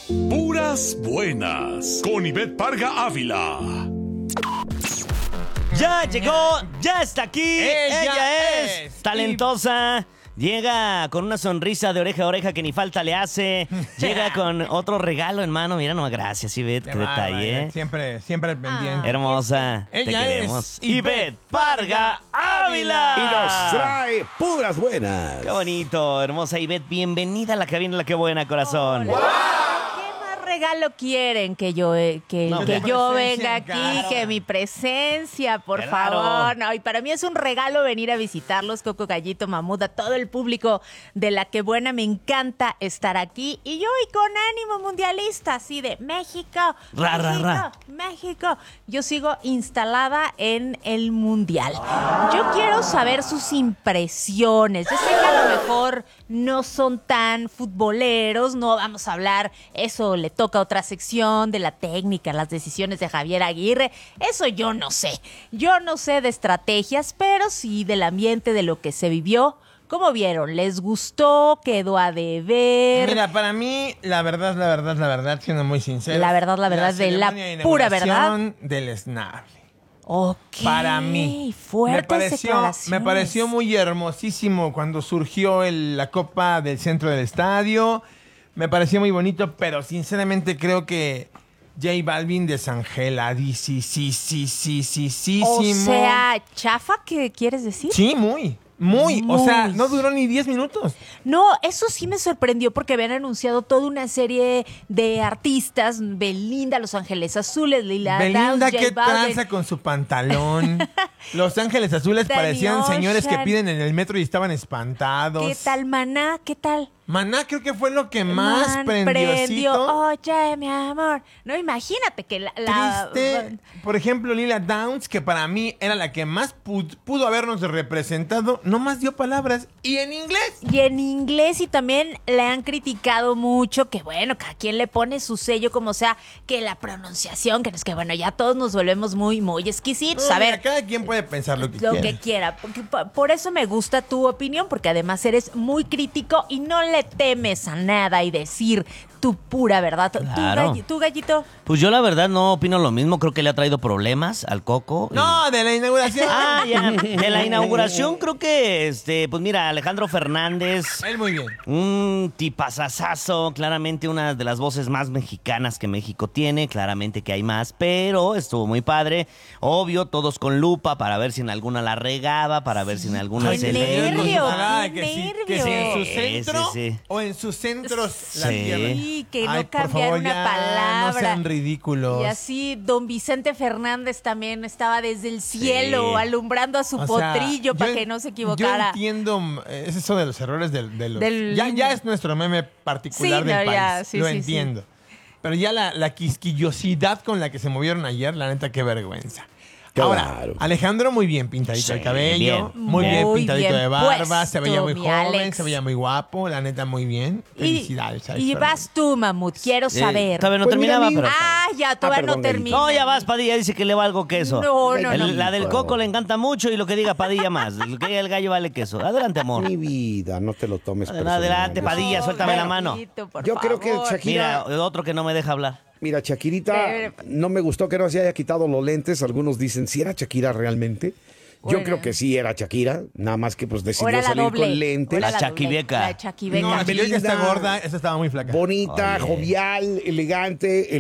Puras buenas con Ivette Parga Ávila. Ya llegó, ya está aquí. Ella es talentosa. Llega con una sonrisa de oreja a oreja que ni falta le hace. Llega con otro regalo en mano. Mira nomás, gracias, Ivette. Qué detalle, ¿eh? Siempre al pendiente. Hermosa. Te Ella queremos. es Ivette Parga Ávila. Y nos trae puras buenas. Qué bonito, hermosa Ivette. Bienvenida a la cabina, la que buena, corazón. Hola. ¿Qué más regalo quieren que yo venga aquí? claro. Que mi presencia, por Claro. favor. No, y para mí es un regalo venir a visitarlos, Coco, Gallito, Mamut, a todo el público de La Que Buena. Me encanta estar aquí. Y yo y con ánimo mundialista, así de México, Ra, ra, ra. México. Yo sigo instalada en el Mundial. Yo quiero saber sus impresiones. Yo sé que a lo mejor no son tan futboleros, no vamos a hablar, eso le toca a otra sección, de la técnica, las decisiones de Javier Aguirre. Eso yo no sé. Yo no sé de estrategias, pero sí del ambiente, de lo que se vivió. ¿Cómo vieron? ¿Les gustó? ¿Quedó a deber? Mira, para mí, la verdad, siendo muy sincero. La verdad, de la ceremonia de pura verdad. inauguración del Esnable. Ok. Para mí. Fuertes declaraciones. Me pareció muy hermosísimo cuando surgió la copa del centro del estadio. Me pareció muy bonito, pero sinceramente creo que J Balvin desangeladísimo. O sea, ¿chafa qué quieres decir? Sí, muy. O sea, no duró ni 10 minutos. No, eso sí me sorprendió porque habían anunciado toda una serie de artistas, Belinda, Los Ángeles Azules, Lila Belinda, Downs, qué J Balvin. tranza con su pantalón. Los Ángeles Azules Danny parecían señores que Ocean. piden en el metro y estaban espantados. ¿Qué tal, Maná? ¿Qué tal? Maná creo que fue lo que más prendió. Oye, mi amor. No, imagínate que Triste. Por ejemplo, Lila Downs, que para mí era la que más pudo habernos representado, no más dio palabras. Y en inglés. Y en inglés, y también le han criticado mucho que, bueno, cada quien le pone su sello como sea, que la pronunciación, que es que, bueno, ya todos nos volvemos muy, muy exquisitos. A Mira, ver, cada quien puede pensar lo que lo quiera. que quiera. Por eso me gusta tu opinión, porque además eres muy crítico y no le temes a nada y decir tu pura verdad. Claro. ¿Tú, Gallito? Pues yo la verdad no opino lo mismo. Creo que le ha traído problemas al Coco. No, de la inauguración. Ya. De la inauguración creo que, pues mira, Alejandro Fernández, Él muy bien. un tipazazazo, claramente una de las voces más mexicanas que México tiene, claramente que hay más, pero estuvo muy padre. Obvio, todos con lupa para ver si en alguna la regaba, para ver si en alguna ¡Qué se nervio! le... Que si en su Sí, centro sí. o en sus centros la Sí. tierra. Sí, que no Ay, por cambiar favor, una ya, palabra. No sean ridículos. Y así, don Vicente Fernández también estaba desde el cielo Sí. alumbrando a su O sea, potrillo para yo que no se equivocara. Yo entiendo, es eso de los errores de los... Del- Ya es nuestro meme particular Sí, del no, país, ya, sí, lo sí, entiendo. Pero ya la quisquillosidad con la que se movieron ayer, la neta, qué vergüenza. Claro. Ahora, Alejandro muy bien pintadito Sí, el cabello, bien, muy bien. bien pintadito bien de barba, puesto, se veía muy mi joven, Alex. se veía muy guapo, la neta muy bien. Felicidades. Alex Y Fernández. vas tú, Mamut, quiero saber. Todavía no Pues mira, terminaba, mi- pero... Ya, todavía no perdón, termina. No, ya vas, Padilla, dice que le valgo queso. No, La del Coco le encanta mucho y lo que diga Padilla más. Lo que diga el gallo vale queso. Adelante, amor. Mi vida, no te lo tomes personal. Adelante, Padilla, suéltame la mano. Gallito, por Yo creo que favor. Shakira... Mira, otro que no me deja hablar. Mira, Shakirita, no me gustó que no se haya quitado los lentes. Algunos dicen, ¿si era Shakira realmente? Yo Bueno. creo que sí era Shakira, nada más que pues O decidió era la salir doble. con lentes. La Era chaquibeca. doble. La chaquibeca. No, la que está Belinda. gorda, esa estaba muy flaca. Bonita, Oye. jovial, elegante.